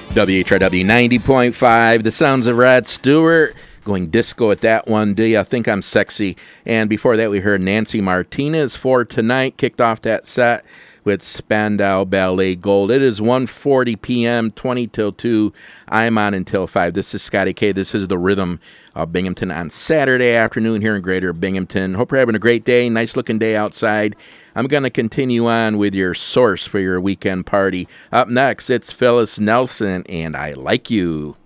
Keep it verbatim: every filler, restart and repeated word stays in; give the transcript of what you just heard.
W H R W ninety point five, the sounds of Rod Stewart. Going disco at that one. Do ya think I'm sexy? And before that, we heard Nancy Martinez for Tonight. Kicked off that set with Spandau Ballet Gold. It is one forty p.m., twenty till two. I'm on until five. This is Scotty K. This is the Rhythm of Binghamton on Saturday afternoon here in Greater Binghamton. Hope you're having a great day. Nice looking day outside. I'm going to continue on with your source for your weekend party. Up next, it's Phyllis Nelson, and I Like You.